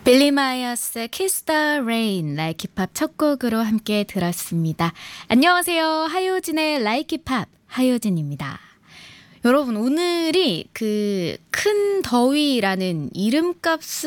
빌리 마이어스의 Kiss the Rain, 라이키팝 첫 곡으로 함께 들었습니다. 안녕하세요. 하효진의 라이키팝 하효진입니다. 여러분, 오늘이 그 큰 더위라는 이름값을